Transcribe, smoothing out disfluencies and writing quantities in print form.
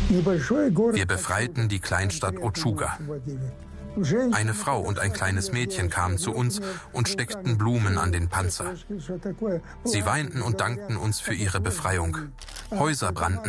Wir befreiten die Kleinstadt Ochuga. Eine Frau und ein kleines Mädchen kamen zu uns und steckten Blumen an den Panzer. Sie weinten und dankten uns für ihre Befreiung. Häuser brannten